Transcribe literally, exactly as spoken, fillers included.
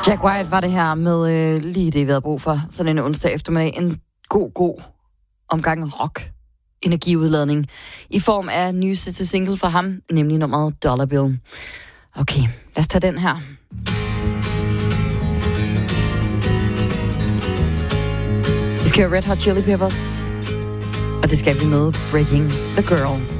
Jack White var det her med øh, lige det, vi havde brug for. Sådan en onsdag eftermiddag. En god, god omgang rock energiudladning i form af nyeste single fra ham, nemlig nummeret Dollar Bill. Okay, lad os tage den her. Vi skal høre Red Hot Chili Peppers, og det skal vi med Breaking the Girl.